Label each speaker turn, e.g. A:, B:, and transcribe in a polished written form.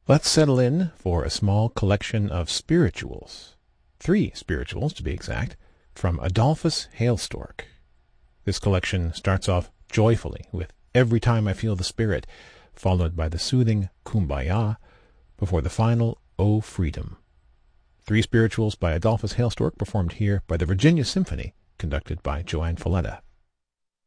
A: Let's settle in for a small collection of spirituals, 3 spirituals to be exact, from Adolphus Hailstork. This collection starts off joyfully with Every Time I Feel the Spirit, followed by the soothing Kumbaya, before the final O Freedom. 3 spirituals by Adolphus Hailstork performed here by the Virginia Symphony, conducted by Joanne Falletta.